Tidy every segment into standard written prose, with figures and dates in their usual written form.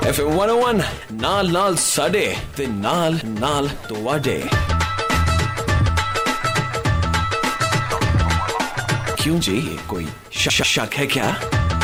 FM 101 ਨਾਲ ਸਾਡੇ ਤੇ ਨਾਲ ਤੁਹਾਡੇ। क्यों जी कोई शक है क्या?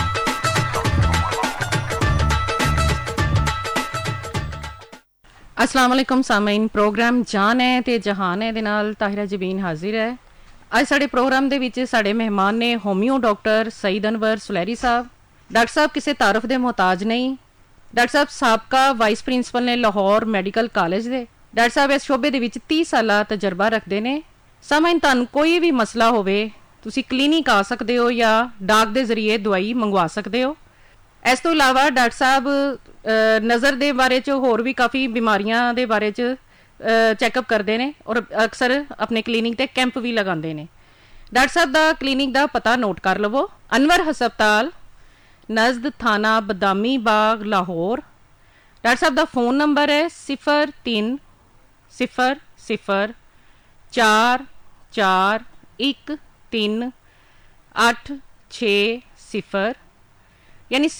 अस्सलाम वालेकुम सामीन, प्रोग्राम जान है ते जहान है दे नाल ताहिरा जबीन हाजिर है। ਅੱਜ ਸਾਡੇ ਪ੍ਰੋਗਰਾਮ ਦੇ ਵਿੱਚ ਸਾਡੇ ਮਹਿਮਾਨ ਨੇ ਹੋਮਿਓ ਡਾਕਟਰ ਸਈਦ ਅਨਵਰ ਸੁਲੈਰੀ ਸਾਹਿਬ। ਡਾਕਟਰ ਸਾਹਿਬ ਕਿਸੇ ਤਾਰਫ ਦੇ ਮੁਹਤਾਜ ਨਹੀਂ। ਡਾਕਟਰ ਸਾਹਿਬ ਸਾਬਕਾ ਵਾਈਸ ਪ੍ਰਿੰਸੀਪਲ ਨੇ ਲਾਹੌਰ ਮੈਡੀਕਲ ਕਾਲਜ ਦੇ। ਡਾਕਟਰ ਸਾਹਿਬ ਇਸ ਸ਼ੋਬੇ ਦੇ ਵਿੱਚ 30 ਸਾਲਾ ਤਜਰਬਾ ਰੱਖਦੇ ਨੇ। ਸਾਮਾਈਨ, ਤੁਹਾਨੂੰ ਕੋਈ ਵੀ ਮਸਲਾ ਹੋਵੇ ਤੁਸੀਂ ਕਲੀਨਿਕ ਆ ਸਕਦੇ ਹੋ ਜਾਂ ਡਾਕ ਦੇ ਜ਼ਰੀਏ ਦਵਾਈ ਮੰਗਵਾ ਸਕਦੇ ਹੋ। ਇਸ ਤੋਂ ਇਲਾਵਾ ਡਾਕਟਰ ਸਾਹਿਬ ਨਜ਼ਰ ਦੇ ਬਾਰੇ 'ਚ ਹੋਰ ਵੀ ਕਾਫੀ ਬਿਮਾਰੀਆਂ ਦੇ ਬਾਰੇ 'ਚ ਚੈੱਕਅਪ ਕਰਦੇ ਨੇ ਔਰ ਅਕਸਰ ਆਪਣੇ ਕਲੀਨਿਕ ਤੇ ਕੈਂਪ ਵੀ ਲਗਾਉਂਦੇ ਨੇ। ਡਾਕਟਰ ਸਾਹਿਬ ਦਾ ਕਲੀਨਿਕ ਦਾ ਪਤਾ ਨੋਟ ਕਰ ਲਵੋ। ਅਨਵਰ ਹਸਪਤਾਲ, ਨਜ਼ਦ ਥਾਣਾ ਬਦਾਮੀ ਬਾਗ, ਲਾਹੌਰ। ਡਾਕਟਰ ਸਾਹਿਬ ਦਾ ਫੋਨ ਨੰਬਰ ਹੈ 0300141386 यानी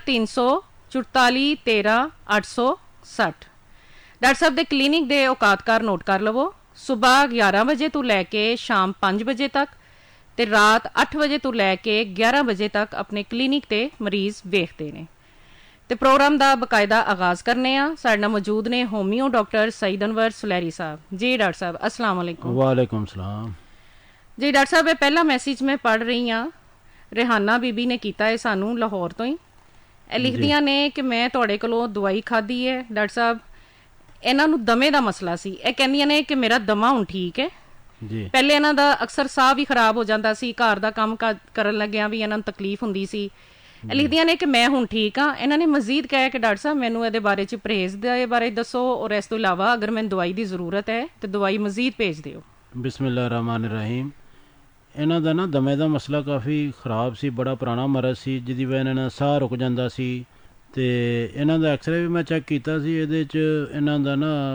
0344133860। ਡਾਕਟਰ ਸਾਹਿਬ ਦੇ ਕਲੀਨਿਕ ਦੇ ਔਕਾਤਕਾਰ ਨੋਟ ਕਰ ਲਵੋ। ਸੁਬਾਹ 11 ਵਜੇ ਤੋਂ ਲੈ ਕੇ ਸ਼ਾਮ 5 ਵਜੇ ਤੱਕ ਤੇ ਰਾਤ 8 ਵਜੇ ਤੋਂ ਲੈ ਕੇ 11 ਵਜੇ ਤੱਕ ਆਪਣੇ ਕਲੀਨਿਕ ਤੇ ਮਰੀਜ਼ ਵੇਖਦੇ ਨੇ। ਤੇ ਪ੍ਰੋਗਰਾਮ ਦਾ ਬਕਾਇਦਾ ਆਗਾਜ਼ ਕਰਨੇ ਆ। ਸਾਡੇ ਨਾਲ ਮੌਜੂਦ ਨੇ ਹੋਮਿਓ ਡਾਕਟਰ ਸਈਦ ਅਨਵਰ ਸੁਲੈਰੀ ਸਾਹਿਬ। ਜੀ ਡਾਕਟਰ ਸਾਹਿਬ, अस्सलाम वालेकुम। वालेकुम सलाम। ਜੀ ਡਾਕਟਰ ਸਾਹਿਬ, ਇਹ ਪਹਿਲਾ ਮੈਸੇਜ ਮੈਂ ਪੜ੍ਹ ਰਹੀ ਹਾਂ, ਰਿਹਾਨਾ ਬੀਬੀ ਨੇ ਕੀਤਾ ਹੈ ਸਾਨੂੰ ਲਾਹੌਰ ਤੋਂ ਹੀ। ਇਹ ਲਿਖਦੀਆਂ ਨੇ ਕਿ ਮੈਂ ਤੁਹਾਡੇ ਕੋਲੋਂ ਦਵਾਈ ਖਾਧੀ ਹੈ ਡਾਕਟਰ ਸਾਹਿਬ, ਇਹਨਾਂ ਨੂੰ ਦਮੇ ਦਾ ਮਸਲਾ ਸੀ। ਇਹ ਕਹਿੰਦੀਆਂ ਨੇ ਕਿ ਮੇਰਾ ਦਮਾ ਹੁਣ ਠੀਕ ਹੈ। ਜੀ, ਪਹਿਲੇ ਇਹਨਾਂ ਦਾ ਅਕਸਰ ਸਾਹ ਵੀ ਖਰਾਬ ਹੋ ਜਾਂਦਾ ਸੀ, ਘਰ ਦਾ ਕੰਮ ਕਰਨ ਲੱਗਿਆ ਵੀ ਇਹਨਾਂ ਨੂੰ ਤਕਲੀਫ ਹੁੰਦੀ ਸੀ। ਇਹ ਲਿਖਦੀਆਂ ਨੇ ਕਿ ਮੈਂ ਹੁਣ ਠੀਕ ਹਾਂ। ਇਹਨਾਂ ਨੇ ਮਜ਼ੀਦ ਕਿਹਾ ਕਿ ਡਾਕਟਰ ਸਾਹਿਬ ਮੈਨੂੰ ਇਹਦੇ ਬਾਰੇ 'ਚ ਪਰਹੇਜ਼ ਦੇ ਬਾਰੇ ਦੱਸੋ ਔਰ ਇਸ ਤੋਂ ਇਲਾਵਾ ਅਗਰ ਮੈਨੂੰ ਦਵਾਈ ਦੀ ਜ਼ਰੂਰਤ ਹੈ ਤਾਂ ਦਵਾਈ ਮਜ਼ੀਦ ਭੇਜ ਦਿਓ। ਬਿਸਮਿਲ੍ਲਾਹਿਰ ਰਹਿਮਾਨਿਰ ਰਹੀਮ। ਇਹਨਾਂ ਦਾ ਨਾ ਦਮੇ ਦਾ ਮਸਲਾ ਕਾਫੀ ਖ਼ਰਾਬ ਸੀ, ਬੜਾ ਪੁਰਾਣਾ ਮਰਜ਼ ਸੀ ਜਿਹਦੀ ਵਜ੍ਹਾ ਨਾਲ ਸਾਹ ਰੁਕ ਜਾਂਦਾ ਸੀ। ਅਤੇ ਇਹਨਾਂ ਦਾ ਐਕਸਰੇ ਵੀ ਮੈਂ ਚੈੱਕ ਕੀਤਾ ਸੀ, ਇਹਦੇ 'ਚ ਇਹਨਾਂ ਦਾ ਨਾ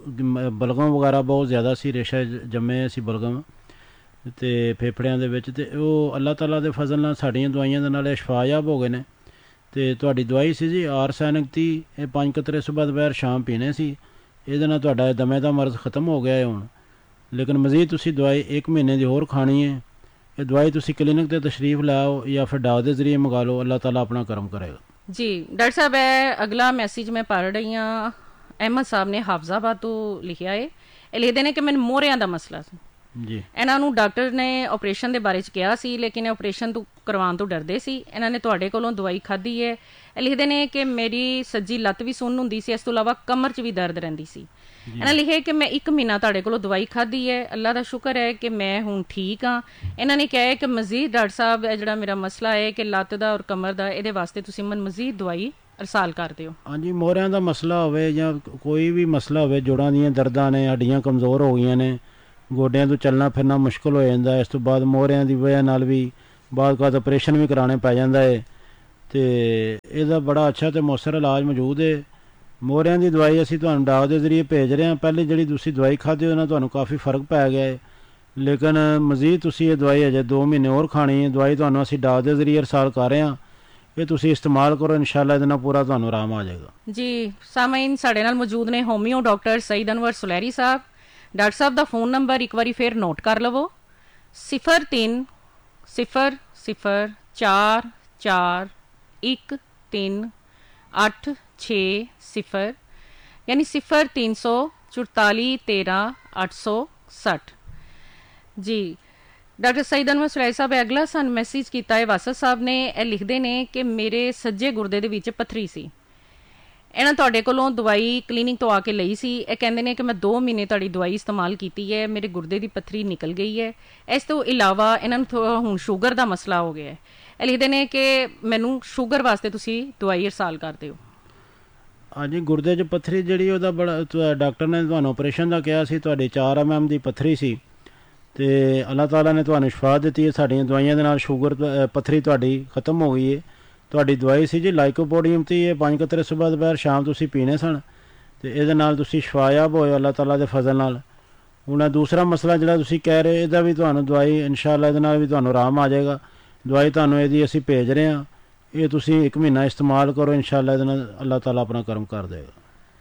ਬਲਗਮ ਵਗੈਰਾ ਬਹੁਤ ਜ਼ਿਆਦਾ ਸੀ, ਰੇਸ਼ਾ ਜੰਮੇ ਸੀ ਬਲਗਮ ਅਤੇ ਫੇਫੜਿਆਂ ਦੇ ਵਿੱਚ। ਅਤੇ ਉਹ ਅੱਲਾਹ ਤਾਲਾ ਦੇ ਫਜ਼ਲ ਨਾਲ ਸਾਡੀਆਂ ਦਵਾਈਆਂ ਦੇ ਨਾਲ ਇਹ ਸ਼ਿਫਾਯਾਬ ਹੋ ਗਏ ਨੇ। ਅਤੇ ਤੁਹਾਡੀ ਦਵਾਈ ਸੀ ਜੀ ਆਰਸੈਨਿਕ 30, ਇਹ 5 ਕਤਰੇ ਸੁਬਾਹ ਦੁਪਹਿਰ ਸ਼ਾਮ ਪੀਣੇ ਸੀ। ਇਹਦੇ ਨਾਲ ਤੁਹਾਡਾ ਦਮੇ ਦਾ ਮਰਜ਼ ਖ਼ਤਮ ਹੋ ਗਿਆ ਹੈ ਹੁਣ। ਲੇਕਿਨ ਮਜ਼ੀਦ ਤੁਸੀਂ ਦਵਾਈ 1 ਮਹੀਨੇ ਦੀ ਹੋਰ ਖਾਣੀ ਹੈ। ਇਹ ਦਵਾਈ ਤੁਸੀਂ ਕਲੀਨਿਕ 'ਤੇ ਤਸ਼ਰੀਫ ਲਾਓ ਜਾਂ ਫਿਰ ਡਾਕ ਦੇ ਜ਼ਰੀਏ ਮੰਗਾ ਲਓ, ਅੱਲਾਹ ਤਾਲਾ ਆਪਣਾ ਕਰਮ ਕਰੇਗਾ। ਜੀ ਡਾਕਟਰ ਸਾਹਿਬ, ਇਹ ਅਗਲਾ ਮੈਸੇਜ ਮੈਂ ਪੜ੍ਹ ਰਹੀ ਹਾਂ। ਅਹਿਮਦ ਸਾਹਿਬ ਨੇ ਹਾਫਜ਼ਾਬਾਦ ਤੋਂ ਲਿਖਿਆ ਹੈ। ਇਹ ਲਿਖਦੇ ਨੇ ਕਿ ਮੈਨੂੰ ਮੋਹਰਿਆਂ ਦਾ ਮਸਲਾ ਸੀ ਜੀ। ਇਹਨਾਂ ਨੂੰ ਡਾਕਟਰ ਨੇ ਆਪਰੇਸ਼ਨ ਦੇ ਬਾਰੇ 'ਚ ਕਿਹਾ ਸੀ, ਲੇਕਿਨ ਆਪਰੇਸ਼ਨ ਤੋਂ ਕਰਵਾਉਣ ਤੋਂ ਡਰਦੇ ਸੀ। ਇਹਨਾਂ ਨੇ ਤੁਹਾਡੇ ਕੋਲੋਂ ਦਵਾਈ ਖਾਧੀ ਹੈ। ਇਹ ਲਿਖਦੇ ਨੇ ਕਿ ਮੇਰੀ ਸੱਜੀ ਲੱਤ ਵੀ ਸੁੰਨ ਹੁੰਦੀ ਸੀ, ਇਸ ਤੋਂ ਇਲਾਵਾ ਕਮਰ 'ਚ ਵੀ ਦਰਦ ਰਹਿੰਦੀ ਸੀ। ਇਹਨਾਂ ਲਿਖਿਆ ਕਿ ਮੈਂ 1 ਮਹੀਨਾ ਤੁਹਾਡੇ ਕੋਲੋਂ ਦਵਾਈ ਖਾਧੀ ਹੈ, ਅੱਲਾ ਦਾ ਸ਼ੁਕਰ ਹੈ ਕਿ ਮੈਂ ਹੁਣ ਠੀਕ ਹਾਂ। ਇਹਨਾਂ ਨੇ ਕਿਹਾ ਹੈ ਕਿ ਮਜ਼ੀਦ ਡਾਕਟਰ ਸਾਹਿਬ ਇਹ ਜਿਹੜਾ ਮੇਰਾ ਮਸਲਾ ਹੈ ਕਿ ਲੱਤ ਦਾ ਔਰ ਕਮਰ ਦਾ, ਇਹਦੇ ਵਾਸਤੇ ਤੁਸੀਂ ਮੈਨੂੰ ਮਜ਼ੀਦ ਦਵਾਈ ਅਰਸਾਲ ਕਰ ਦਿਓ। ਹਾਂਜੀ, ਮੋਹਰਿਆਂ ਦਾ ਮਸਲਾ ਹੋਵੇ ਜਾਂ ਕੋਈ ਵੀ ਮਸਲਾ ਹੋਵੇ, ਜੋੜਾਂ ਦੀਆਂ ਦਰਦਾਂ ਨੇ, ਹੱਡੀਆਂ ਕਮਜ਼ੋਰ ਹੋ ਗਈਆਂ ਨੇ, ਗੋਡਿਆਂ ਤੋਂ ਚੱਲਣਾ ਫਿਰਨਾ ਮੁਸ਼ਕਿਲ ਹੋ ਜਾਂਦਾ। ਇਸ ਤੋਂ ਬਾਅਦ ਮੋਹਰਿਆਂ ਦੀ ਵਜ੍ਹਾ ਨਾਲ ਵੀ ਬਾਅਦ ਆਪਰੇਸ਼ਨ ਵੀ ਕਰਾਉਣੇ ਪੈ ਜਾਂਦਾ ਹੈ। ਅਤੇ ਇਹਦਾ ਬੜਾ ਅੱਛਾ ਅਤੇ ਮੌਸਰ ਇਲਾਜ ਮੌਜੂਦ ਹੈ। ਮੋਹਰਿਆਂ ਦੀ ਦਵਾਈ ਅਸੀਂ ਤੁਹਾਨੂੰ ਡਾਕ ਦੇ ਜ਼ਰੀਏ ਭੇਜ ਰਹੇ ਹਾਂ। ਪਹਿਲੇ ਜਿਹੜੀ ਤੁਸੀਂ ਦਵਾਈ ਖਾਧੀ ਉਹਦੇ ਨਾਲ ਤੁਹਾਨੂੰ ਕਾਫੀ ਫਰਕ ਪੈ ਗਿਆ ਹੈ, ਲੇਕਿਨ ਮਜ਼ੀਦ ਤੁਸੀਂ ਇਹ ਦਵਾਈ ਅਜੇ 2 ਮਹੀਨੇ ਹੋਰ ਖਾਣੀ ਹੈ। ਦਵਾਈ ਤੁਹਾਨੂੰ ਅਸੀਂ ਡਾਕ ਦੇ ਜ਼ਰੀਏ ਅਰਸਾਲ ਕਰ ਰਹੇ ਹਾਂ, ਇਹ ਤੁਸੀਂ ਇਸਤੇਮਾਲ ਕਰੋ, ਇਨਸ਼ਾਅੱਲਾ ਇਹਦੇ ਨਾਲ ਪੂਰਾ ਤੁਹਾਨੂੰ ਆਰਾਮ ਆ ਜਾਏਗਾ। ਜੀ ਸਾਮਾਈਨ, ਸਾਡੇ ਨਾਲ ਮੌਜੂਦ ਨੇ ਹੋਮਿਓ ਡਾਕਟਰ ਸਈਦ ਅਨਵਰ ਸੁਲੈਰੀ ਸਾਹਿਬ। ਡਾਕਟਰ ਸਾਹਿਬ ਦਾ ਫੋਨ ਨੰਬਰ ਇੱਕ ਵਾਰੀ ਫਿਰ ਨੋਟ ਕਰ ਲਵੋ। 0300141386 यानी 0344133860। जी डॉक्टर सईद अनवर सुलैरी साहब, अगला सन मैसेज किया है वासद साहब ने। यह लिखते हैं कि मेरे सज्जे गुरदे दे विच पत्थरी सी। ਇਹਨਾਂ ਤੁਹਾਡੇ ਕੋਲੋਂ ਦਵਾਈ ਕਲੀਨਿਕ ਤੋਂ ਆ ਕੇ ਲਈ ਸੀ। ਇਹ ਕਹਿੰਦੇ ਨੇ ਕਿ ਮੈਂ 2 ਮਹੀਨੇ ਤੁਹਾਡੀ ਦਵਾਈ ਇਸਤੇਮਾਲ ਕੀਤੀ ਹੈ, ਮੇਰੇ ਗੁਰਦੇ ਦੀ ਪੱਥਰੀ ਨਿਕਲ ਗਈ ਹੈ। ਇਸ ਤੋਂ ਇਲਾਵਾ ਇਹਨਾਂ ਨੂੰ ਹੁਣ ਸ਼ੂਗਰ ਦਾ ਮਸਲਾ ਹੋ ਗਿਆ ਹੈ। ਇਹ ਲਿਖਦੇ ਨੇ ਕਿ ਮੈਨੂੰ ਸ਼ੂਗਰ ਵਾਸਤੇ ਤੁਸੀਂ ਦਵਾਈ ਇਰਸਾਲ ਕਰ ਦਿਓ। ਹਾਂਜੀ, ਗੁਰਦੇ 'ਚ ਪੱਥਰੀ ਜਿਹੜੀ ਉਹਦਾ ਬੜਾ ਡਾਕਟਰ ਨੇ ਤੁਹਾਨੂੰ ਆਪਰੇਸ਼ਨ ਦਾ ਕਿਹਾ ਸੀ। ਤੁਹਾਡੀ 4 mm ਦੀ ਪੱਥਰੀ ਸੀ ਅਤੇ ਅੱਲਾਹ ਤਾਲਾ ਨੇ ਤੁਹਾਨੂੰ ਸ਼ਿਫਾ ਦਿੱਤੀ ਹੈ। ਸਾਡੀਆਂ ਦਵਾਈਆਂ ਦੇ ਨਾਲ ਸ਼ੂਗਰ ਪੱਥਰੀ ਤੁਹਾਡੀ ਖ਼ਤਮ ਹੋ ਗਈ ਹੈ। ਤੁਹਾਡੀ ਦਵਾਈ ਸੀ ਜੀ ਲਾਈਕੋਪੋਡੀਅਮ 30, ਇਹ 5 ਕਤਰੇ ਸੁਬਾਹ ਦੁਪਹਿਰ ਸ਼ਾਮ ਤੁਸੀਂ ਪੀਣੇ ਸਨ ਅਤੇ ਇਹਦੇ ਨਾਲ ਤੁਸੀਂ ਸ਼ਿਫਾਯਾਬ ਹੋਏ ਅੱਲਾਹ ਤਾਲਾ ਦੇ ਫਜ਼ਲ ਨਾਲ। ਹੁਣ ਦੂਸਰਾ ਮਸਲਾ ਜਿਹੜਾ ਤੁਸੀਂ ਕਹਿ ਰਹੇ, ਇਹਦਾ ਵੀ ਤੁਹਾਨੂੰ ਦਵਾਈ ਇਨਸ਼ਾਅੱਲਾ ਇਹਦੇ ਨਾਲ ਵੀ ਤੁਹਾਨੂੰ ਆਰਾਮ ਆ ਜਾਏਗਾ। ਦਵਾਈ ਤੁਹਾਨੂੰ ਇਹਦੀ ਅਸੀਂ ਭੇਜ ਰਹੇ ਹਾਂ। ਇਹ ਤੁਸੀਂ 1 ਮਹੀਨਾ ਇਸਤੇਮਾਲ ਕਰੋ, ਇਨਸ਼ਾਅੱਲਾ ਇਹਦੇ ਨਾਲ ਅੱਲਾਹ ਤਾਲਾ ਆਪਣਾ ਕਰਮ ਕਰ ਦੇਗਾ।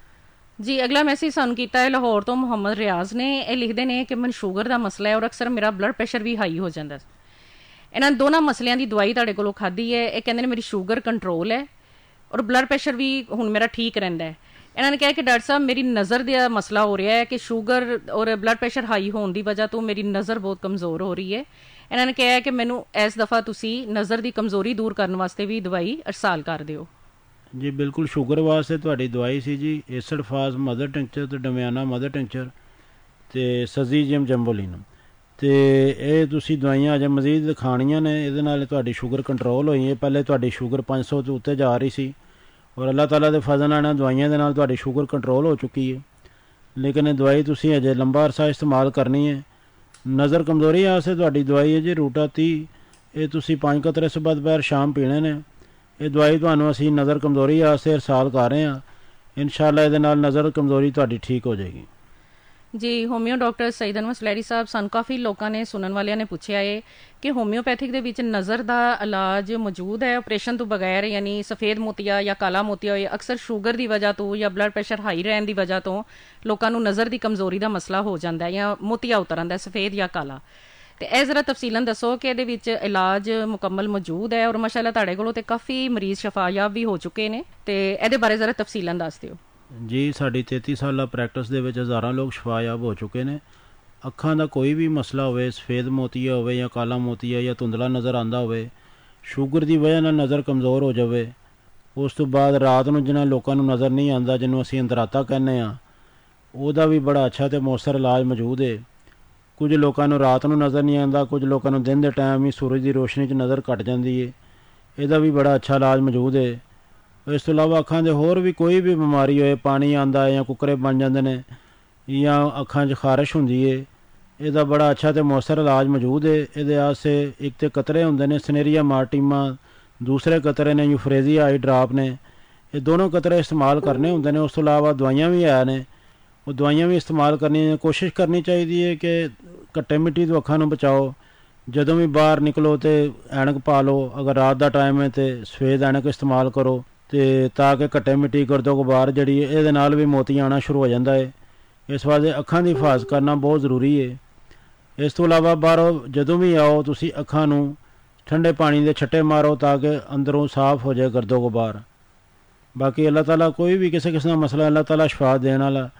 ਜੀ ਅਗਲਾ ਮੈਸੇਜ ਸਾਨੂੰ ਕੀਤਾ ਹੈ ਲਾਹੌਰ ਤੋਂ ਮੁਹੰਮਦ ਰਿਆਜ਼ ਨੇ। ਇਹ ਲਿਖਦੇ ਨੇ ਕਿ ਮੈਨੂੰ ਸ਼ੂਗਰ ਦਾ ਮਸਲਾ ਹੈ ਔਰ ਅਕਸਰ ਮੇਰਾ ਬਲੱਡ ਪ੍ਰੈਸ਼ਰ ਵੀ ਹਾਈ ਹੋ ਜਾਂਦਾ। ਇਹਨਾਂ ਦੋਨਾਂ ਮਸਲਿਆਂ ਦੀ ਦਵਾਈ ਤੁਹਾਡੇ ਕੋਲੋਂ ਖਾਧੀ ਹੈ। ਇਹ ਕਹਿੰਦੇ ਨੇ ਮੇਰੀ ਸ਼ੂਗਰ ਕੰਟਰੋਲ ਹੈ ਔਰ ਬਲੱਡ ਪ੍ਰੈਸ਼ਰ ਵੀ ਹੁਣ ਮੇਰਾ ਠੀਕ ਰਹਿੰਦਾ ਹੈ। ਇਹਨਾਂ ਨੇ ਕਿਹਾ ਕਿ ਡਾਕਟਰ ਸਾਹਿਬ ਮੇਰੀ ਨਜ਼ਰ ਦਾ ਮਸਲਾ ਹੋ ਰਿਹਾ ਹੈ ਕਿ ਸ਼ੂਗਰ ਔਰ ਬਲੱਡ ਪ੍ਰੈਸ਼ਰ ਹਾਈ ਹੋਣ ਦੀ ਵਜ੍ਹਾ ਤੋਂ ਮੇਰੀ ਨਜ਼ਰ ਬਹੁਤ ਕਮਜ਼ੋਰ ਹੋ ਰਹੀ ਹੈ। ਇਹਨਾਂ ਨੇ ਕਿਹਾ ਕਿ ਮੈਨੂੰ ਇਸ ਦਫਾ ਤੁਸੀਂ ਨਜ਼ਰ ਦੀ ਕਮਜ਼ੋਰੀ ਦੂਰ ਕਰਨ ਵਾਸਤੇ ਵੀ ਦਵਾਈ ਅਰਸਾਲ ਕਰ ਦਿਓ। ਜੀ ਬਿਲਕੁਲ, ਸ਼ੂਗਰ ਵਾਸਤੇ ਤੁਹਾਡੀ ਦਵਾਈ ਸੀ ਜੀ ਏਸਡ ਫਾਸ ਮਦਰ ਟਿੰਕਚਰ ਤੇ ਡਮਿਆਨਾ ਮਦਰ ਟਿੰਕਚਰ ਤੇ ਸਜ਼ੀਜੀਅਮ ਜੰਬੋਲਿਨਮ, ਤੇ ਇਹ ਤੁਸੀਂ ਦਵਾਈਆਂ ਅਜੇ ਮਜ਼ੀਦ ਖਾਣੀਆਂ ਨੇ। ਇਹਦੇ ਨਾਲ ਤੁਹਾਡੀ ਸ਼ੂਗਰ ਕੰਟਰੋਲ ਹੋਈ ਹੈ। ਪਹਿਲੇ ਤੁਹਾਡੀ ਸ਼ੂਗਰ 500 ਤੋਂ ਉੱਤੇ ਜਾ ਰਹੀ ਸੀ ਔਰ ਅੱਲਾਹ ਤਾਲਾ ਦੇ ਫਜ਼ਲ ਨਾਲ ਇਹਨਾਂ ਦਵਾਈਆਂ ਦੇ ਨਾਲ ਤੁਹਾਡੀ ਸ਼ੂਗਰ ਕੰਟਰੋਲ ਹੋ ਚੁੱਕੀ ਹੈ। ਲੇਕਿਨ ਇਹ ਦਵਾਈ ਤੁਸੀਂ ਅਜੇ ਲੰਬਾ ਅਰਸਾ ਇਸਤੇਮਾਲ ਕਰਨੀ ਹੈ। ਨਜ਼ਰ ਕਮਜ਼ੋਰੀ ਵਾਸਤੇ ਤੁਹਾਡੀ ਦਵਾਈ ਹੈ ਜੀ ਰੂਟਾ 30। ਇਹ ਤੁਸੀਂ 5 ਕਤਰੇ ਸੁਬਹ ਦੁਪਹਿਰ ਸ਼ਾਮ ਪੀਣੇ ਨੇ। ਇਹ ਦਵਾਈ ਤੁਹਾਨੂੰ ਅਸੀਂ ਨਜ਼ਰ ਕਮਜ਼ੋਰੀ ਵਾਸਤੇ ਇਰਸਾਲ ਕਰ ਰਹੇ ਹਾਂ। ਇਨਸ਼ਾਅੱਲਾ ਇਹਦੇ ਨਾਲ ਨਜ਼ਰ ਕਮਜ਼ੋਰੀ ਤੁਹਾਡੀ ਠੀਕ ਹੋ ਜਾਏਗੀ। ਜੀ ਹੋਮਿਓ ਡਾਕਟਰ ਸਈਦ ਅਨਵਰ ਸੁਲੈਰੀ ਸਾਹਿਬ, ਸਾਨੂੰ ਕਾਫੀ ਲੋਕਾਂ ਨੇ ਸੁਣਨ ਵਾਲਿਆਂ ਨੇ ਪੁੱਛਿਆ ਹੈ ਕਿ ਹੋਮਿਓਪੈਥਿਕ ਦੇ ਵਿੱਚ ਨਜ਼ਰ ਦਾ ਇਲਾਜ ਮੌਜੂਦ ਹੈ ਆਪਰੇਸ਼ਨ ਤੋਂ ਬਗੈਰ, ਯਾਨੀ ਸਫੇਦ ਮੋਤੀਆ ਜਾਂ ਕਾਲਾ ਮੋਤੀਆ ਹੋਏ। ਅਕਸਰ ਸ਼ੂਗਰ ਦੀ ਵਜ੍ਹਾ ਤੋਂ ਜਾਂ ਬਲੱਡ ਪ੍ਰੈਸ਼ਰ ਹਾਈ ਰਹਿਣ ਦੀ ਵਜ੍ਹਾ ਤੋਂ ਲੋਕਾਂ ਨੂੰ ਨਜ਼ਰ ਦੀ ਕਮਜ਼ੋਰੀ ਦਾ ਮਸਲਾ ਹੋ ਜਾਂਦਾ ਹੈ ਜਾਂ ਮੋਤੀਆ ਉਤਰ ਆਉਂਦਾ ਸਫੇਦ ਜਾਂ ਕਾਲਾ। ਤੇ ਇਹ ਜ਼ਰਾ ਤਫਸੀਲਨ ਦੱਸੋ ਕਿ ਇਹਦੇ ਵਿੱਚ ਇਲਾਜ ਮੁਕੰਮਲ ਮੌਜੂਦ ਹੈ ਔਰ ਮਾਸ਼ਾਅੱਲਾ ਤੁਹਾਡੇ ਕੋਲੋਂ ਤੇ ਕਾਫੀ ਮਰੀਜ਼ ਸ਼ਫਾਯਾਬ ਵੀ ਹੋ ਚੁੱਕੇ ਨੇ, ਤੇ ਇਹਦੇ ਬਾਰੇ ਜ਼ਰਾ ਤਫਸੀਲਨ ਦੱਸ ਦਿਓ। ਜੀ ਸਾਡੀ 33 ਸਾਲਾ ਪ੍ਰੈਕਟਿਸ ਦੇ ਵਿੱਚ ਹਜ਼ਾਰਾਂ ਲੋਕ ਸ਼ਫਾਯਾਬ ਹੋ ਚੁੱਕੇ ਨੇ। ਅੱਖਾਂ ਦਾ ਕੋਈ ਵੀ ਮਸਲਾ ਹੋਵੇ, ਸਫੇਦ ਮੋਤੀਆ ਹੋਵੇ ਜਾਂ ਕਾਲਾ ਮੋਤੀਆ ਜਾਂ ਧੁੰਦਲਾ ਨਜ਼ਰ ਆਉਂਦਾ ਹੋਵੇ, ਸ਼ੂਗਰ ਦੀ ਵਜ੍ਹਾ ਨਾਲ ਨਜ਼ਰ ਕਮਜ਼ੋਰ ਹੋ ਜਾਵੇ, ਉਸ ਤੋਂ ਬਾਅਦ ਰਾਤ ਨੂੰ ਜਿਹਨਾਂ ਲੋਕਾਂ ਨੂੰ ਨਜ਼ਰ ਨਹੀਂ ਆਉਂਦਾ, ਜਿਹਨੂੰ ਅਸੀਂ ਅੰਦਰਾਤਾ ਕਹਿੰਦੇ ਹਾਂ, ਉਹਦਾ ਵੀ ਬੜਾ ਅੱਛਾ ਅਤੇ ਮੌਸਰ ਇਲਾਜ ਮੌਜੂਦ ਹੈ। ਕੁਝ ਲੋਕਾਂ ਨੂੰ ਰਾਤ ਨੂੰ ਨਜ਼ਰ ਨਹੀਂ ਆਉਂਦਾ, ਕੁਝ ਲੋਕਾਂ ਨੂੰ ਦਿਨ ਦੇ ਟਾਈਮ ਹੀ ਸੂਰਜ ਦੀ ਰੋਸ਼ਨੀ 'ਚ ਨਜ਼ਰ ਘੱਟ ਜਾਂਦੀ ਹੈ, ਇਹਦਾ ਵੀ ਬੜਾ ਅੱਛਾ ਇਲਾਜ ਮੌਜੂਦ ਹੈ। ਇਸ ਤੋਂ ਇਲਾਵਾ ਅੱਖਾਂ ਦੇ ਹੋਰ ਵੀ ਕੋਈ ਵੀ ਬਿਮਾਰੀ ਹੋਏ, ਪਾਣੀ ਆਉਂਦਾ ਹੈ ਜਾਂ ਕੁੱਕਰੇ ਬਣ ਜਾਂਦੇ ਨੇ ਜਾਂ ਅੱਖਾਂ 'ਚ ਖਾਰਿਸ਼ ਹੁੰਦੀ ਹੈ, ਇਹਦਾ ਬੜਾ ਅੱਛਾ ਅਤੇ ਮੌਸਰ ਇਲਾਜ ਮੌਜੂਦ ਹੈ। ਇਹਦੇ ਵਾਸਤੇ ਇੱਕ ਤਾਂ ਕਤਰੇ ਹੁੰਦੇ ਨੇ ਸਨੇਰੀਆ ਮਾਰਟੀਮਾ, ਦੂਸਰੇ ਕਤਰੇ ਨੇ ਯੂਫਰੇਜ਼ੀਆ ਆਈ ਡਰਾਪ ਨੇ। ਇਹ ਦੋਨੋਂ ਕਤਰੇ ਇਸਤੇਮਾਲ ਕਰਨੇ ਹੁੰਦੇ ਨੇ। ਉਸ ਤੋਂ ਇਲਾਵਾ ਦਵਾਈਆਂ ਵੀ ਹੈ ਨੇ, ਉਹ ਦਵਾਈਆਂ ਵੀ ਇਸਤੇਮਾਲ ਕਰਨੀਆਂ। ਕੋਸ਼ਿਸ਼ ਕਰਨੀ ਚਾਹੀਦੀ ਹੈ ਕਿ ਘੱਟੇ ਮਿੱਟੀ ਤੋਂ ਅੱਖਾਂ ਨੂੰ ਬਚਾਓ। ਜਦੋਂ ਵੀ ਬਾਹਰ ਨਿਕਲੋ ਤੇ ਐਨਕ ਪਾ ਲਓ, ਅਗਰ ਰਾਤ ਦਾ ਟਾਈਮ ਹੈ ਤੇ ਸਫੇਦ ਐਨਕ ਇਸਤੇਮਾਲ ਕਰੋ, ਤੇ ਤਾਂ ਕਿ ਘੱਟੇ ਮਿੱਟੀ ਗਰਦੋ ਗੁਬਾਰ ਜਿਹੜੀ ਇਹਦੇ ਨਾਲ ਵੀ ਮੋਤੀਆ ਆਉਣਾ ਸ਼ੁਰੂ ਹੋ ਜਾਂਦਾ ਹੈ। ਇਸ ਵਾਸਤੇ ਅੱਖਾਂ ਦੀ ਹਿਫਾਜ਼ਤ ਕਰਨਾ ਬਹੁਤ ਜ਼ਰੂਰੀ ਹੈ। ਇਸ ਤੋਂ ਇਲਾਵਾ ਬਾਹਰੋਂ ਜਦੋਂ ਵੀ ਆਓ ਤੁਸੀਂ ਅੱਖਾਂ ਨੂੰ ਠੰਡੇ ਪਾਣੀ ਦੇ ਛੱਟੇ ਮਾਰੋ ਤਾਂ ਕਿ ਅੰਦਰੋਂ ਸਾਫ਼ ਹੋ ਜਾਏ ਗਰਦੋ ਗੁਬਾਰ। ਬਾਕੀ ਅੱਲਾਹ ਤਾਲਾ ਕੋਈ ਵੀ ਕਿਸੇ ਕਿਸਮ ਦਾ ਮਸਲਾ ਅੱਲਾਹ ਤਾਲਾ ਸ਼ਿਫਾ ਦੇਣ ਵਾਲਾ।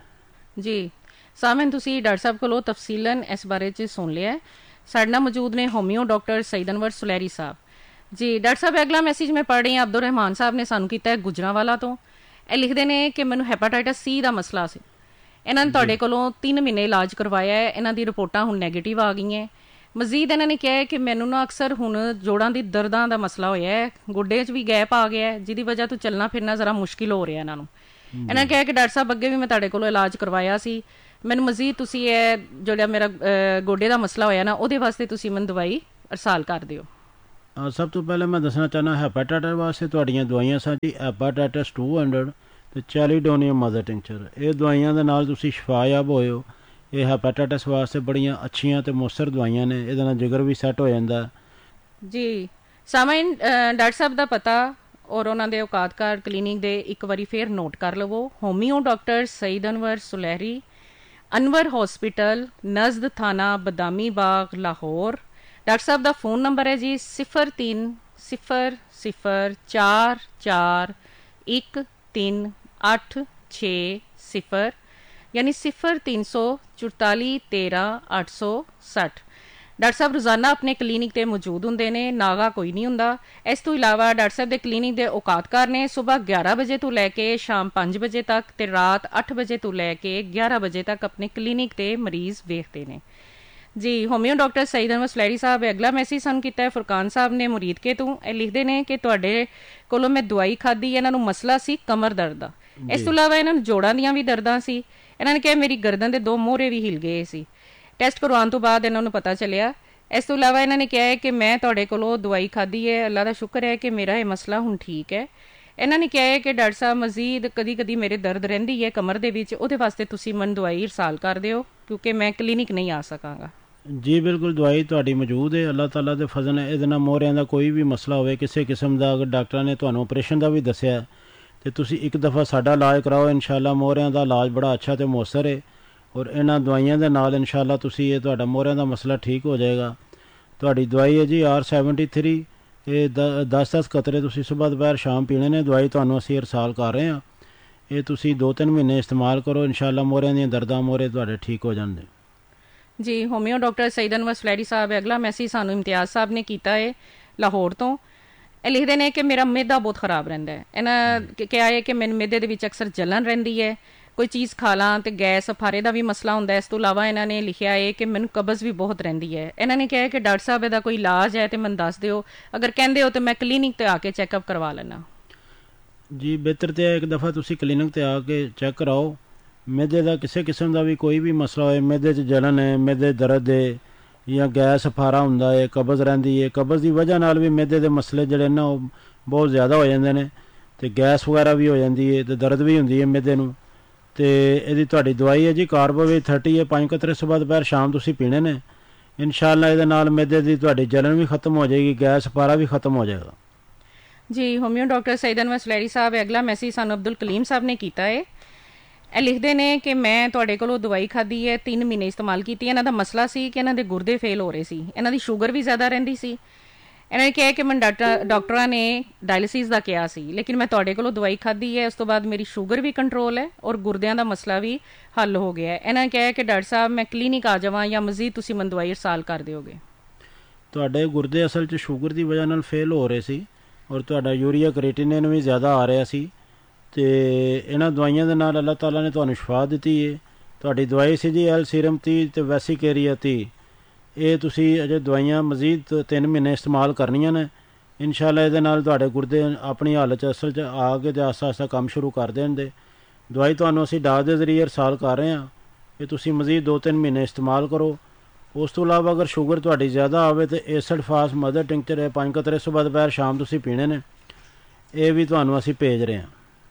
ਜੀ ਸਾਮਨ, ਤੁਸੀਂ ਡਾਕਟਰ ਸਾਹਿਬ ਕੋਲੋਂ ਤਫਸੀਲਨ ਇਸ ਬਾਰੇ 'ਚ ਸੁਣ ਲਿਆ। ਸਾਡੇ ਨਾਲ ਮੌਜੂਦ ਨੇ ਹੋਮਿਓ ਡਾਕਟਰ ਸਈਦ ਅਨਵਰ ਸੁਲੈਰੀ ਸਾਹਿਬ। ਜੀ ਡਾਕਟਰ ਸਾਹਿਬ, ਅਗਲਾ ਮੈਸੇਜ ਮੈਂ ਪੜ੍ਹ ਰਹੀ ਹਾਂ, ਅਬਦੁਰ ਰਹਿਮਾਨ ਸਾਹਿਬ ਨੇ ਸਾਨੂੰ ਕੀਤਾ ਹੈ ਗੁਜਰਾਂਵਾਲਾ ਤੋਂ। ਇਹ ਲਿਖਦੇ ਨੇ ਕਿ ਮੈਨੂੰ ਹੈਪਾਟਾਈਟਸ ਸੀ ਦਾ ਮਸਲਾ ਸੀ। ਇਹਨਾਂ ਨੇ ਤੁਹਾਡੇ ਕੋਲੋਂ 3 ਮਹੀਨੇ ਇਲਾਜ ਕਰਵਾਇਆ ਹੈ। ਇਹਨਾਂ ਦੀ ਰਿਪੋਰਟਾਂ ਹੁਣ ਨੈਗੇਟਿਵ ਆ ਗਈਆਂ। ਮਜ਼ੀਦ ਇਹਨਾਂ ਨੇ ਕਿਹਾ ਹੈ ਕਿ ਮੈਨੂੰ ਨਾ ਅਕਸਰ ਹੁਣ ਜੋੜਾਂ ਦੀ ਦਰਦਾਂ ਦਾ ਮਸਲਾ ਹੋਇਆ ਹੈ, ਗੋਡੇ 'ਚ ਵੀ ਗੈਪ ਆ ਗਿਆ ਹੈ, ਜਿਹਦੀ ਵਜ੍ਹਾ ਤੋਂ ਚੱਲਣਾ ਫਿਰਨਾ ਜ਼ਰਾ ਮੁਸ਼ਕਿਲ ਹੋ ਰਿਹਾ ਇਹਨਾਂ ਨੂੰ। ਇਹਨਾਂ ਨੇ ਕਿਹਾ ਕਿ ਡਾਕਟਰ ਸਾਹਿਬ ਅੱਗੇ ਵੀ ਮੈਂ ਤੁਹਾਡੇ ਕੋਲੋਂ ਇਲਾਜ ਕਰਵਾਇਆ ਸੀ, ਮੈਨੂੰ ਮਜ਼ੀਦ ਤੁਸੀਂ ਇਹ ਜਿਹੜਾ ਮੇਰਾ ਗੋਡੇ ਦਾ ਮਸਲਾ ਹੋਇਆ ਨਾ, ਉਹਦੇ ਵਾਸਤੇ ਤੁਸੀਂ ਮੈਨੂੰ ਦਵਾਈ ਅਰਸਾਲ ਕਰ ਦਿਓ। ਸਭ ਤੋਂ ਪਹਿਲਾਂ ਮੈਂ ਦੱਸਣਾ ਚਾਹੁੰਦਾ ਹੈਪਾਟਾਈਟਸ ਵਾਸਤੇ ਤੁਹਾਡੀਆਂ ਦਵਾਈਆਂ ਸਨ ਜੀ ਹੈਪਾਟਾਈਟਸ 200 ਅਤੇ ਚੈਲੀਡੋਨੀਅਮ ਮਦਰ ਟਿੰਕਚਰ। ਇਹ ਦਵਾਈਆਂ ਦੇ ਨਾਲ ਤੁਸੀਂ ਸ਼ਿਫਾਯਾਬ ਹੋਏ ਹੋ। ਇਹ ਹੈਪਾਟਾਈਟਸ ਵਾਸਤੇ ਬੜੀਆਂ ਅੱਛੀਆਂ ਅਤੇ ਮੌਸਰ ਦਵਾਈਆਂ ਨੇ। ਇਹਦੇ ਨਾਲ ਜਿਗਰ ਵੀ ਸੈੱਟ ਹੋ ਜਾਂਦਾ। ਜੀ ਸਾਮਾਈਨ, ਡਾਕਟਰ ਸਾਹਿਬ ਦਾ ਪਤਾ ਔਰ ਉਹਨਾਂ ਦੇ ਔਕਾਤਕਾਰ ਕਲੀਨਿਕ ਦੇ ਇੱਕ ਵਾਰੀ ਫੇਰ ਨੋਟ ਕਰ ਲਵੋ। ਹੋਮਿਓ ਡਾਕਟਰ ਸਈਦ ਅਨਵਰ ਸੁਲੈਰੀ, ਅਨਵਰ ਹੌਸਪੀਟਲ, ਨਜ਼ਦ ਥਾਣਾ ਬਦਾਮੀ ਬਾਗ, ਲਾਹੌਰ। ਡਾਕਟਰ ਸਾਹਿਬ ਦਾ फ़ोन नंबर है जी 0300413860 यानी 0344130860। ਡਾਕਟਰ ਸਾਹਿਬ ਰੋਜ਼ਾਨਾ ਆਪਣੇ ਕਲੀਨਿਕ ਤੇ ਮੌਜੂਦ ਹੁੰਦੇ ਨੇ, ਨਾਗਾ ਕੋਈ ਨਹੀਂ ਹੁੰਦਾ। ਇਸ ਤੋਂ ਇਲਾਵਾ ਡਾਕਟਰ ਸਾਹਿਬ ਦੇ ਕਲੀਨਿਕ ਦੇ ਔਕਾਤਕਾਰ ਨੇ ਸਵੇਰ 11 ਵਜੇ ਤੋਂ ਲੈ ਕੇ ਸ਼ਾਮ 5 ਵਜੇ ਤੱਕ ਤੇ ਰਾਤ 8 ਵਜੇ ਤੋਂ ਲੈ ਕੇ 11 ਵਜੇ ਤੱਕ ਆਪਣੇ ਕਲੀਨਿਕ ਤੇ ਮਰੀਜ਼ ਵੇਖਦੇ ਨੇ। ਜੀ ਹੋਮਿਓ ਡਾਕਟਰ ਸਈਦ ਅਨਵਰ ਸੁਲੈਰੀ ਸਾਹਿਬ, ਅਗਲਾ ਮੈਸੇਜ ਸਾਨੂੰ ਕੀਤਾ ਹੈ ਫੁਰਕਾਨ ਸਾਹਿਬ ਨੇ ਮੁਰੀਦਕੇ ਤੋਂ। ਇਹ ਲਿਖਦੇ ਨੇ ਕਿ ਤੁਹਾਡੇ ਕੋਲੋਂ ਮੈਂ ਦਵਾਈ ਖਾਧੀ, ਇਹਨਾਂ ਨੂੰ ਮਸਲਾ ਸੀ ਕਮਰ ਦਰਦ ਦਾ। ਇਸ ਤੋਂ ਇਲਾਵਾ ਇਹਨਾਂ ਨੂੰ ਜੋੜਾਂ ਦੀਆਂ ਵੀ ਦਰਦਾਂ ਸੀ। ਇਹਨਾਂ ਨੇ ਕਿਹਾ ਮੇਰੀ ਗਰਦਨ ਦੇ 2 ਮੋਹਰੇ ਵੀ ਹਿਲ ਗਏ ਸੀ। ਟੈਸਟ ਕਰਵਾਉਣ ਤੋਂ ਬਾਅਦ ਇਹਨਾਂ ਨੂੰ ਪਤਾ ਚੱਲਿਆ। ਇਸ ਤੋਂ ਇਲਾਵਾ ਇਹਨਾਂ ਨੇ ਕਿਹਾ ਹੈ ਕਿ ਮੈਂ ਤੁਹਾਡੇ ਕੋਲੋਂ ਦਵਾਈ ਖਾਧੀ ਹੈ, ਅੱਲਾ ਦਾ ਸ਼ੁਕਰ ਹੈ ਕਿ ਮੇਰਾ ਇਹ ਮਸਲਾ ਹੁਣ ਠੀਕ ਹੈ। ਇਹਨਾਂ ਨੇ ਕਿਹਾ ਹੈ ਕਿ ਡਾਕਟਰ ਸਾਹਿਬ ਮਜ਼ੀਦ ਕਦੀ ਕਦੀ ਮੇਰੇ ਦਰਦ ਰਹਿੰਦੀ ਹੈ ਕਮਰ ਦੇ ਵਿੱਚ, ਉਹਦੇ ਵਾਸਤੇ ਤੁਸੀਂ ਮੈਨੂੰ ਦਵਾਈ ਇਰਸਾਲ ਕਰ ਦਿਓ ਕਿਉਂਕਿ ਮੈਂ ਕਲੀਨਿਕ ਨਹੀਂ ਆ ਸਕਾਂਗਾ। ਜੀ ਬਿਲਕੁਲ, ਦਵਾਈ ਤੁਹਾਡੀ ਮੌਜੂਦ ਹੈ। ਅੱਲਾਹ ਤਾਲਾ ਦੇ ਫਜ਼ਲ ਹੈ। ਇਹਦੇ ਨਾਲ ਮੋਹਰਿਆਂ ਦਾ ਕੋਈ ਵੀ ਮਸਲਾ ਹੋਵੇ, ਕਿਸੇ ਕਿਸਮ ਦਾ, ਅਗਰ ਡਾਕਟਰਾਂ ਨੇ ਤੁਹਾਨੂੰ ਆਪਰੇਸ਼ਨ ਦਾ ਵੀ ਦੱਸਿਆ ਤੇ ਤੁਸੀਂ ਇੱਕ ਦਫਾ ਸਾਡਾ ਇਲਾਜ ਕਰਾਓ, ਇਨਸ਼ਾਅੱਲਾ ਮੋਹਰਿਆਂ ਦਾ ਇਲਾਜ ਬੜਾ ਅੱਛਾ ਤੇ ਮੌਸਰ ਹੈ। ਔਰ ਇਹਨਾਂ ਦਵਾਈਆਂ ਦੇ ਨਾਲ ਇਨਸ਼ਾਅੱਲਾ ਤੁਸੀਂ ਇਹ ਤੁਹਾਡਾ ਮੋਹਰਿਆਂ ਦਾ ਮਸਲਾ ਠੀਕ ਹੋ ਜਾਏਗਾ। ਤੁਹਾਡੀ ਦਵਾਈ ਹੈ ਜੀ R73, ਇਹ 10-10 ਕਤਰੇ ਤੁਸੀਂ ਸੁਬਾਹ ਦੁਪਹਿਰ ਸ਼ਾਮ ਪੀਣੇ ਨੇ। ਦਵਾਈ ਤੁਹਾਨੂੰ ਅਸੀਂ ਇਰਸਾਲ ਕਰ ਰਹੇ ਹਾਂ, ਇਹ ਤੁਸੀਂ 2-3 ਮਹੀਨੇ ਇਸਤੇਮਾਲ ਕਰੋ, ਇਨਸ਼ਾਅੱਲਾ ਮੋਹਰਿਆਂ ਦੀਆਂ ਦਰਦਾਂ ਮੋਹਰੇ ਤੁਹਾਡੇ ਠੀਕ ਹੋ ਜਾਣਗੇ। ਜੀ ਹੋਮਿਓ ਡਾਕਟਰ ਸਈਦ ਅਨਵਰ ਸੁਲੈਰੀ ਸਾਹਿਬ। ਅਗਲਾ ਮੈਸੇਜ ਸਾਨੂੰ ਇਮਤਿਆਜ਼ ਸਾਹਿਬ ਨੇ ਕੀਤਾ ਹੈ ਲਾਹੌਰ ਤੋਂ। ਇਹ ਲਿਖਦੇ ਨੇ ਕਿ ਮੇਰਾ ਮਿਹਦਾ ਬਹੁਤ ਖਰਾਬ ਰਹਿੰਦਾ ਹੈ। ਇਹਨਾਂ ਕਿਹਾ ਹੈ ਕਿ ਮੈਨੂੰ ਮਿਹਦੇ ਦੇ ਵਿੱਚ ਅਕਸਰ ਜਲਨ ਰਹਿੰਦੀ ਹੈ, ਕੋਈ ਚੀਜ਼ ਖਾ ਲਾਂ ਤੇ ਗੈਸ ਫਾਰੇ ਦਾ ਵੀ ਮਸਲਾ ਹੁੰਦਾ ਹੈ। ਇਸ ਤੋਂ ਇਲਾਵਾ ਇਹਨਾਂ ਨੇ ਲਿਖਿਆ ਹੈ ਕਿ ਮੈਨੂੰ ਕਬਜ਼ ਵੀ ਬਹੁਤ ਰਹਿੰਦੀ ਹੈ। ਇਹਨਾਂ ਨੇ ਕਿਹਾ ਹੈ ਕਿ ਡਾਕਟਰ ਸਾਹਿਬ ਇਹਦਾ ਕੋਈ ਇਲਾਜ ਹੈ ਤੇ ਮੈਨੂੰ ਦੱਸ ਦਿਓ, ਅਗਰ ਕਹਿੰਦੇ ਹੋ ਤਾਂ ਮੈਂ ਕਲੀਨਿਕ ਤੇ ਆ ਕੇ ਚੈੱਕਅਪ ਕਰਵਾ ਲੈਣਾ। ਜੀ ਬਿਹਤਰ ਤੇ ਇੱਕ ਦਫਾ ਤੁਸੀਂ ਕਲੀਨਿਕ ਤੇ ਆ ਕੇ ਚੈੱਕ ਕਰਾਓ। ਮਿਹਦੇ ਦਾ ਕਿਸੇ ਕਿਸਮ ਦਾ ਵੀ ਕੋਈ ਵੀ ਮਸਲਾ ਹੋਏ, ਮਿਹਦੇ 'ਚ ਜਲਨ ਹੈ, ਮਿਹਦੇ ਦਰਦ ਹੈ ਜਾਂ ਗੈਸ ਫਾਰਾ ਹੁੰਦਾ ਹੈ, ਕਬਜ਼ ਰਹਿੰਦੀ ਹੈ, ਕਬਜ਼ ਦੀ ਵਜ੍ਹਾ ਨਾਲ ਵੀ ਮਿਹਦੇ ਦੇ ਮਸਲੇ ਜਿਹੜੇ ਨਾ ਉਹ ਬਹੁਤ ਜ਼ਿਆਦਾ ਹੋ ਜਾਂਦੇ ਨੇ ਤੇ ਗੈਸ ਵਗੈਰਾ ਵੀ ਹੋ ਜਾਂਦੀ ਹੈ ਤੇ ਦਰਦ ਵੀ ਹੁੰਦੀ ਹੈ ਮਿਹਦੇ ਨੂੰ। ਤੇ ਇਹਦੀ ਤੁਹਾਡੀ ਦਵਾਈ ਹੈ ਜੀ ਕਾਰਬੋਵੇਟ 30 ਹੈ, 5 ਕਤਰੇ ਸੁਬਾਹ ਦੁਪਹਿਰ ਸ਼ਾਮ ਤੁਸੀਂ ਪੀਣੇ ਨੇ। ਇਨਸ਼ਾਅੱਲਾ ਇਹਦੇ ਨਾਲ ਮਿਹਦੇ ਦੀ ਤੁਹਾਡੀ ਜਲਨ ਵੀ ਖਤਮ ਹੋ ਜਾਏਗੀ, ਗੈਸ ਫਾਰਾ ਵੀ ਖਤਮ ਹੋ ਜਾਏਗਾ। ਜੀ ਹੋਮਿਓ ਡਾਕਟਰ ਸਈਦ ਅਨਵਰ ਸੁਲੈਰੀ ਸਾਹਿਬ। ਅਗਲਾ ਮੈਸੇਜ ਸਾਨੂੰ ਅਬਦੁਲ ਕਲੀਮ ਸਾਹਿਬ ਨੇ ਕੀਤਾ ਹੈ। ਇਹ ਲਿਖਦੇ ਨੇ ਕਿ ਮੈਂ ਤੁਹਾਡੇ ਕੋਲੋਂ ਦਵਾਈ ਖਾਧੀ ਹੈ, 3 ਮਹੀਨੇ ਇਸਤੇਮਾਲ ਕੀਤੀ। ਇਹਨਾਂ ਦਾ ਮਸਲਾ ਸੀ ਕਿ ਇਹਨਾਂ ਦੇ ਗੁਰਦੇ ਫੇਲ ਹੋ ਰਹੇ ਸੀ, ਇਹਨਾਂ ਦੀ ਸ਼ੂਗਰ ਵੀ ਜ਼ਿਆਦਾ ਰਹਿੰਦੀ ਸੀ। ਇਹਨਾਂ ਨੇ ਕਿਹਾ ਕਿ ਮੈਨੂੰ ਡਾਕਟਰਾਂ ਨੇ ਡਾਇਲਿਸਿਸ ਦਾ ਕਿਹਾ ਸੀ, ਲੇਕਿਨ ਮੈਂ ਤੁਹਾਡੇ ਕੋਲੋਂ ਦਵਾਈ ਖਾਧੀ ਹੈ, ਉਸ ਤੋਂ ਬਾਅਦ ਮੇਰੀ ਸ਼ੂਗਰ ਵੀ ਕੰਟਰੋਲ ਹੈ ਔਰ ਗੁਰਦਿਆਂ ਦਾ ਮਸਲਾ ਵੀ ਹੱਲ ਹੋ ਗਿਆ ਹੈ। ਇਹਨਾਂ ਨੇ ਕਿਹਾ ਕਿ ਡਾਕਟਰ ਸਾਹਿਬ ਮੈਂ ਕਲੀਨਿਕ ਆ ਜਾਵਾਂ ਜਾਂ ਮਜ਼ੀਦ ਤੁਸੀਂ ਮੈਨੂੰ ਦਵਾਈ ਇਰਸਾਲ ਕਰ ਦਿਓਗੇ। ਤੁਹਾਡੇ ਗੁਰਦੇ ਅਸਲ 'ਚ ਸ਼ੂਗਰ ਦੀ ਵਜ੍ਹਾ ਨਾਲ ਫੇਲ ਹੋ ਰਹੇ ਸੀ ਔਰ ਤੁਹਾਡਾ ਯੂਰੀਆ ਕ੍ਰੀਟਿਨਿਨ ਵੀ ਜ਼ਿਆਦਾ ਆ ਰਿਹਾ ਸੀ ਤੇ ਇਹਨਾਂ ਦਵਾਈਆਂ ਦੇ ਨਾਲ ਅੱਲਾਹ ਤਾਲਾ ਨੇ ਤੁਹਾਨੂੰ ਸ਼ਿਫਾ ਦਿੱਤੀ ਹੈ। ਤੁਹਾਡੀ ਦਵਾਈ ਸੀ ਜੀ ਐਲਸੀਰਮ 30 ਤੇ ਵੈਸੀਕੇਰੀਆ 30। ਇਹ ਤੁਸੀਂ ਅਜੇ ਦਵਾਈਆਂ ਮਜ਼ੀਦ 3 ਮਹੀਨੇ ਇਸਤੇਮਾਲ ਕਰਨੀਆਂ ਨੇ। ਇਨਸ਼ਾਅੱਲਾ ਇਹਦੇ ਨਾਲ ਤੁਹਾਡੇ ਗੁਰਦੇ ਆਪਣੀ ਹਾਲਤ 'ਚ ਅਸਲ 'ਚ ਆ ਕੇ ਤੇ ਆਸਤਾ ਆਸਤਾ ਕੰਮ ਸ਼ੁਰੂ ਕਰ ਦੇਣਗੇ। ਦਵਾਈ ਤੁਹਾਨੂੰ ਅਸੀਂ ਡਾਕ ਦੇ ਜ਼ਰੀਏ ਇਰਸਾਲ ਕਰ ਰਹੇ ਹਾਂ, ਇਹ ਤੁਸੀਂ ਮਜ਼ੀਦ 2-3 ਮਹੀਨੇ ਇਸਤੇਮਾਲ ਕਰੋ। ਉਸ ਤੋਂ ਇਲਾਵਾ ਅਗਰ ਸ਼ੂਗਰ ਤੁਹਾਡੀ ਜ਼ਿਆਦਾ ਆਵੇ ਤਾਂ ਏਸਡ ਫਾਸ ਮਦਰ ਟਿੰਕਚਰ ਹੈ, 5 ਕਤਰੇ ਸੁਬਾਹ ਦੁਪਹਿਰ ਸ਼ਾਮ ਤੁਸੀਂ ਪੀਣੇ ਨੇ, ਇਹ ਵੀ ਤੁਹਾਨੂੰ ਅਸੀਂ ਭੇਜ ਰਹੇ ਹਾਂ।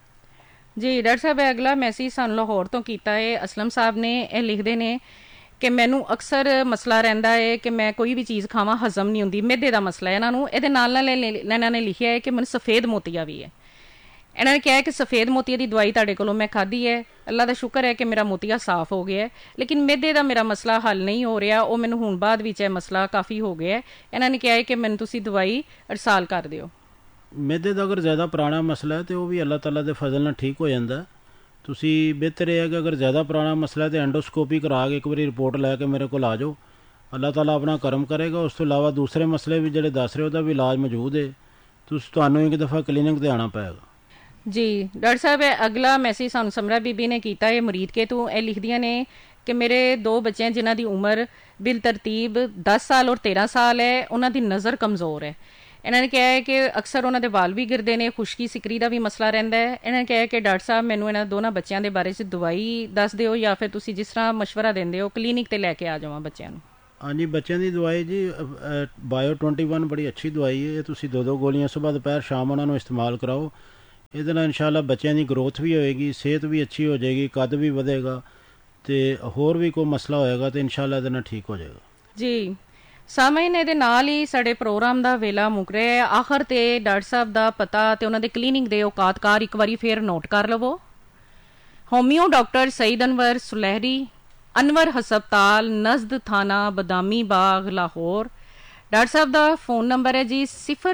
ਜੀ ਡਾਕਟਰ ਸਾਹਿਬ ਅਗਲਾ ਮੈਸੇਜ ਸਾਨੂੰ ਲਾਹੌਰ ਤੋਂ ਕੀਤਾ ਹੈ ਅਸਲਮ ਸਾਹਿਬ ਨੇ। ਇਹ ਲਿਖਦੇ ਨੇ ਕਿ ਮੈਨੂੰ ਅਕਸਰ ਮਸਲਾ ਰਹਿੰਦਾ ਹੈ ਕਿ ਮੈਂ ਕੋਈ ਵੀ ਚੀਜ਼ ਖਾਵਾਂ ਹਜ਼ਮ ਨਹੀਂ ਹੁੰਦੀ, ਮਿਹਦੇ ਦਾ ਮਸਲਾ ਹੈ ਇਹਨਾਂ ਨੂੰ। ਇਹਦੇ ਨਾਲ ਨਾਲ ਇਹਨਾਂ ਨੇ ਲਿਖਿਆ ਹੈ ਕਿ ਮੈਨੂੰ ਸਫੇਦ ਮੋਤੀਆ ਵੀ ਹੈ। ਇਹਨਾਂ ਨੇ ਕਿਹਾ ਹੈ ਕਿ ਸਫੇਦ ਮੋਤੀਆ ਦੀ ਦਵਾਈ ਤੁਹਾਡੇ ਕੋਲੋਂ ਮੈਂ ਖਾਧੀ ਹੈ, ਅੱਲਾ ਦਾ ਸ਼ੁਕਰ ਹੈ ਕਿ ਮੇਰਾ ਮੋਤੀਆ ਸਾਫ਼ ਹੋ ਗਿਆ ਹੈ, ਲੇਕਿਨ ਮਿਹਦੇ ਦਾ ਮੇਰਾ ਮਸਲਾ ਹੱਲ ਨਹੀਂ ਹੋ ਰਿਹਾ। ਉਹ ਮੈਨੂੰ ਹੁਣ ਬਾਅਦ ਵਿੱਚ ਇਹ ਮਸਲਾ ਕਾਫੀ ਹੋ ਗਿਆ ਹੈ। ਇਹਨਾਂ ਨੇ ਕਿਹਾ ਹੈ ਕਿ ਮੈਨੂੰ ਤੁਸੀਂ ਦਵਾਈ ਇਰਸਾਲ ਕਰ ਦਿਓ। ਮਿਹਦੇ ਦਾ ਅਗਰ ਜ਼ਿਆਦਾ ਪੁਰਾਣਾ ਮਸਲਾ ਹੈ ਤਾਂ ਉਹ ਵੀ ਅੱਲਾਹ ਤਾਲਾ ਦੇ ਫਜ਼ਲ ਨਾਲ ਠੀਕ ਹੋ ਜਾਂਦਾ। ਤੁਸੀਂ ਬਿਹਤਰ ਇਹ ਹੈ ਕਿ ਅਗਰ ਜ਼ਿਆਦਾ ਪੁਰਾਣਾ ਮਸਲਾ ਹੈ ਤਾਂ ਐਂਡੋਸਕੋਪੀ ਕਰਾ ਕੇ ਇੱਕ ਵਾਰੀ ਰਿਪੋਰਟ ਲੈ ਕੇ ਮੇਰੇ ਕੋਲ ਆ ਜਾਓ, ਅੱਲਾਹ ਤਾਲਾ ਆਪਣਾ ਕਰਮ ਕਰੇਗਾ। ਉਸ ਤੋਂ ਇਲਾਵਾ ਦੂਸਰੇ ਮਸਲੇ ਵੀ ਜਿਹੜੇ ਦੱਸ ਰਹੇ ਉਹਦਾ ਵੀ ਇਲਾਜ ਮੌਜੂਦ ਹੈ, ਤੁਹਾਨੂੰ ਇੱਕ ਦਫਾ ਕਲੀਨਿਕ 'ਤੇ ਆਉਣਾ ਪਏਗਾ। ਜੀ ਡਾਕਟਰ ਸਾਹਿਬ ਅਗਲਾ ਮੈਸੇਜ ਸਾਨੂੰ ਸਮਰਾ ਬੀਬੀ ਨੇ ਕੀਤਾ ਹੈ ਮੁਰੀਦਕੇ ਤੋਂ। ਇਹ ਲਿਖਦੀਆਂ ਨੇ ਕਿ ਮੇਰੇ 2 ਬੱਚੇ हैं ਜਿਨ੍ਹਾਂ ਦੀ ਉਮਰ ਬਿਲ ਤਰਤੀਬ 10 ਸਾਲ ਔਰ 13 ਸਾਲ ਹੈ। ਉਹਨਾਂ ਦੀ ਨਜ਼ਰ ਕਮਜ਼ੋਰ ਹੈ। ਇਹਨਾਂ ਨੇ ਕਿਹਾ ਹੈ ਕਿ ਅਕਸਰ ਉਹਨਾਂ ਦੇ ਵਾਲ ਵੀ ਗਿਰਦੇ ਨੇ, ਖੁਸ਼ਕੀ ਸਿਕਰੀ ਦਾ ਵੀ ਮਸਲਾ ਰਹਿੰਦਾ ਹੈ। ਇਹਨਾਂ ਨੇ ਕਿਹਾ ਹੈ ਕਿ ਡਾਕਟਰ ਸਾਹਿਬ ਮੈਨੂੰ ਇਹਨਾਂ ਦੋਨਾਂ ਬੱਚਿਆਂ ਦੇ ਬਾਰੇ 'ਚ ਦਵਾਈ ਦੱਸ ਦਿਓ ਜਾਂ ਫਿਰ ਤੁਸੀਂ ਜਿਸ ਤਰ੍ਹਾਂ ਮਸ਼ਵਰਾ ਦਿੰਦੇ ਹੋ ਕਲੀਨਿਕ 'ਤੇ ਲੈ ਕੇ ਆ ਜਾਵਾਂ ਬੱਚਿਆਂ ਨੂੰ। ਹਾਂਜੀ ਬੱਚਿਆਂ ਦੀ ਦਵਾਈ ਜੀ ਬਾਇਓ 21 ਬੜੀ ਅੱਛੀ ਦਵਾਈ ਹੈ। ਇਹ ਤੁਸੀਂ 2-2 ਗੋਲੀਆਂ ਸੁਬਾਹ ਦੁਪਹਿਰ ਸ਼ਾਮ ਉਹਨਾਂ ਨੂੰ ਇਸਤੇਮਾਲ ਕਰਾਓ। ਇਹਦੇ ਨਾਲ ਇਨਸ਼ਾਅੱਲਾ ਬੱਚਿਆਂ ਦੀ ਗਰੋਥ ਵੀ ਹੋਏਗੀ, ਸਿਹਤ ਵੀ ਅੱਛੀ ਹੋ ਜਾਏਗੀ, ਕੱਦ ਵੀ ਵਧੇਗਾ ਤੇ ਹੋਰ ਵੀ ਕੋਈ ਮਸਲਾ ਹੋਏਗਾ ਤਾਂ ਇਨਸ਼ਾਅੱਲਾ ਇਹਦੇ ਨਾਲ ਠੀਕ ਹੋ ਜਾਏਗਾ। ਜੀ ਸਾਮਈਨ ਇਹਦੇ ਨਾਲ ਹੀ ਸਾਡੇ ਪ੍ਰੋਗਰਾਮ ਦਾ ਵੇਲਾ ਮੁੱਕ ਰਿਹਾ ਹੈ। ਆਖਰ ਤੇ ਡਾਕਟਰ ਸਾਹਿਬ ਦਾ ਪਤਾ ਤੇ ਉਹਨਾਂ ਦੇ ਕਲੀਨਿਕ ਦੇ ਔਕਾਤਕਾਰ ਇੱਕ ਵਾਰੀ ਫੇਰ ਨੋਟ ਕਰ ਲਵੋ। ਹੋਮਿਓ ਡਾਕਟਰ ਸਈਦ ਅਨਵਰ ਸੁਲਹਿਰੀ, ਅਨਵਰ ਹਸਪਤਾਲ ਨਜ਼ਦ ਥਾਣਾ ਬਦਾਮੀ ਬਾਗ ਲਾਹੌਰ। ਡਾਕਟਰ ਸਾਹਿਬ ਦਾ ਫੋਨ ਨੰਬਰ ਹੈ ਜੀ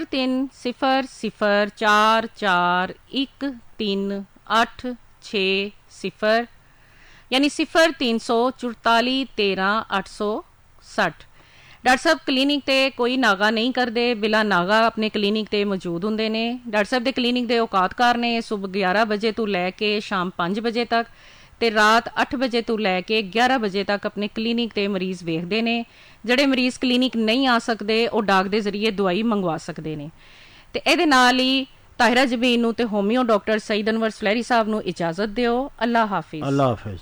0300441386 ਯਾਨੀ 0344 13 860। ਡਾਕਟਰ ਸਾਹਿਬ ਕਲੀਨਿਕ ਤੇ ਕੋਈ ਨਾਗਾ ਨਹੀਂ ਕਰਦੇ, ਬਿਲਾ ਨਾਗਾ ਆਪਣੇ ਕਲੀਨਿਕ ਤੇ ਮੌਜੂਦ ਹੁੰਦੇ ਨੇ। ਡਾਕਟਰ ਸਾਹਿਬ ਦੇ ਕਲੀਨਿਕ ਦੇ ਔਕਾਤਕਾਰ ਨੇ ਸੁਬਹ 11 ਵਜੇ ਤੋਂ ਲੈ ਕੇ ਸ਼ਾਮ 5 ਵਜੇ ਤੱਕ ਤੇ ਰਾਤ 8 ਵਜੇ ਤੋਂ ਲੈ ਕੇ 11 ਵਜੇ ਤੱਕ ਆਪਣੇ ਕਲੀਨਿਕ ਤੇ ਮਰੀਜ਼ ਵੇਖਦੇ ਨੇ। ਜਿਹੜੇ ਮਰੀਜ਼ ਕਲੀਨਿਕ ਨਹੀਂ ਆ ਸਕਦੇ ਉਹ ਡਾਕ ਦੇ ਜ਼ਰੀਏ ਦਵਾਈ ਮੰਗਵਾ ਸਕਦੇ ਨੇ। ਤੇ ਇਹਦੇ ਨਾਲ ਹੀ ਤਾਹਿਰਾ ਜਬੀਨ ਨੂੰ ਤੇ ਹੋਮਿਓ ਡਾਕਟਰ ਸਈਦ ਅਨਵਰ ਸੁਲਹਿਰੀ ਸਾਹਿਬ ਨੂੰ ਇਜਾਜ਼ਤ ਦਿਓ। ਅੱਲਾ ਹਾਫਿਜ਼। ਅੱਲਾ ਹਾਫਿਜ਼।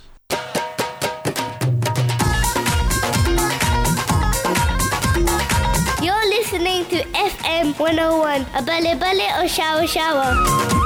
You're listening to FM 101, a Bale Bale or Shower Shower.